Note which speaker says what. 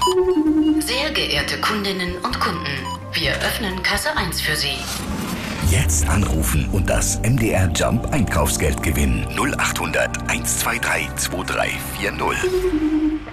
Speaker 1: Sehr geehrte Kundinnen und Kunden, wir öffnen Kasse 1 für Sie.
Speaker 2: Jetzt anrufen und das MDR Jump Einkaufsgeld gewinnen. 0800 123 2340.